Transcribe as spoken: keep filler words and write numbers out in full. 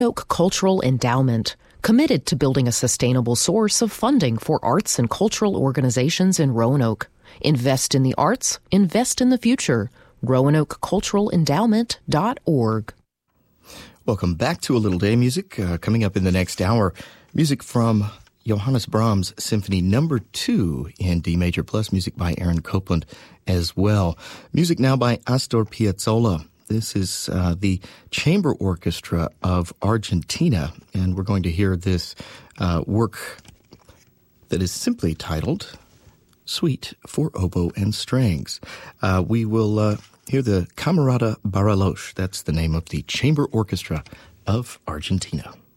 Oak Cultural Endowment, committed to building a sustainable source of funding for arts and cultural organizations in Roanoke. Invest in the arts, invest in the future. Roanoke Cultural Endowment dot org. Welcome back to A Little Day Music. Uh, coming up in the next hour, music from Johannes Brahms Symphony Number Two in D Major, plus music by Aaron Copland as well. Music now by Astor Piazzolla. This is uh, the Chamber Orchestra of Argentina, and we're going to hear this uh, work that is simply titled Suite for Oboe and Strings. Uh, we will uh, hear the Camerata Bariloche. That's the name of the Chamber Orchestra of Argentina.